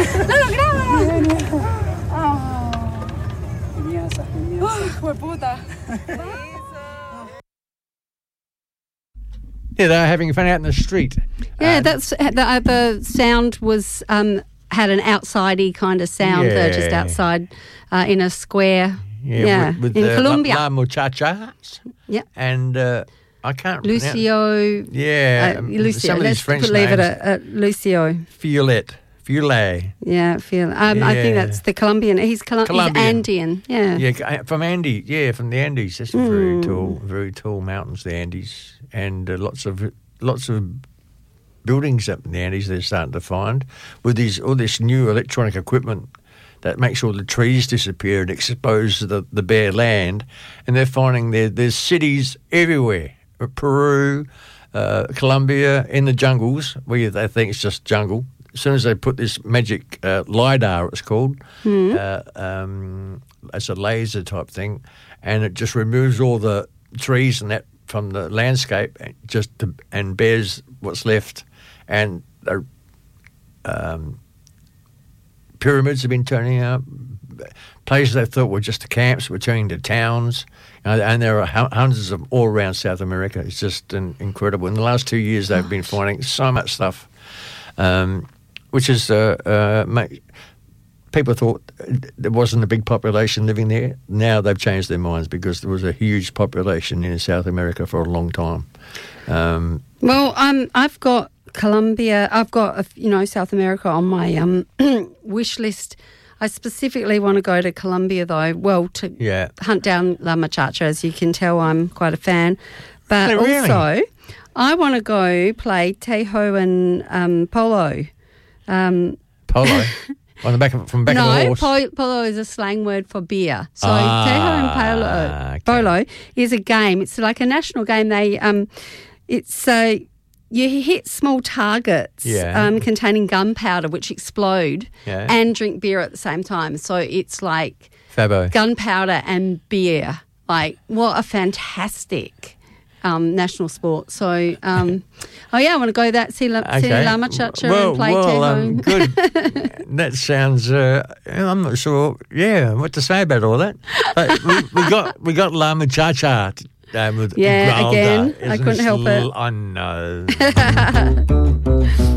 Yeah, they're having fun out in the street. Yeah, that's the sound was had an outsidey kind of sound there, just outside in a square. With in Colombia. La Muchachas. Yeah, and I can't Lucio. Lucio. Some of these French leave names. it at Lucio. Fiolet. Yeah, I think that's the Colombian. He's Andean. Yeah. Yeah, from Andy. Yeah, from the Andes. That's very tall mountains, the Andes, and lots of buildings up in the Andes. They're starting to find with all this new electronic equipment that makes all the trees disappear and expose the bare land, and they're finding there's cities everywhere. Peru, Colombia, in the jungles where they think it's just jungle. As soon as they put this magic LiDAR, it's called, it's a laser type thing, and it just removes all the trees and that from the landscape, and bears what's left. And the pyramids have been turning up. Places they thought were just camps were turning to towns, and there are hundreds of them all around South America. It's just incredible. In the last 2 years, they've been finding so much stuff. Which is, people thought there wasn't a big population living there. Now they've changed their minds because there was a huge population in South America for a long time. I've got Colombia. I've got South America on my wish list. I specifically want to go to Colombia though. Well, to hunt down La Muchacha, as you can tell, I'm quite a fan. But also, I want to go play Tejo and polo. Polo? On the back of the horse? No, polo is a slang word for beer. So Tejo and polo is a game. It's like a national game. They you hit small targets containing gunpowder which explode and drink beer at the same time. So it's like Fabo. Gunpowder and beer. Like, what a fantastic national sport. So, I want to go see La Muchacha and play Tejo. Good. That sounds. I'm not sure. Yeah, what to say about all that. But we got La Muchacha. With again, I couldn't help it. I know.